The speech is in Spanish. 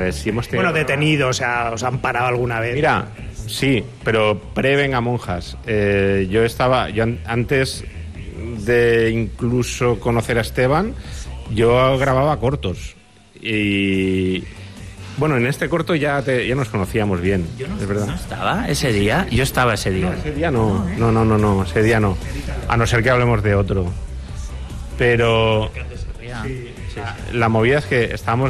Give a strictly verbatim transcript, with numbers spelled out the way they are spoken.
ver, si hemos tenido... Bueno, detenido, o sea, ¿os han parado alguna vez? Mira, sí, pero pre-Venga Monjas. Eh, yo estaba, yo an- antes de incluso conocer a Esteban, yo grababa cortos. Y bueno, en este corto ya, te, ya nos conocíamos bien, Yo no, es verdad. no estaba ese día, yo estaba ese día. No, ese día no, no, no, no, no, ese día no. A no ser que hablemos de otro. Pero Sí, sí. la movida es que estábamos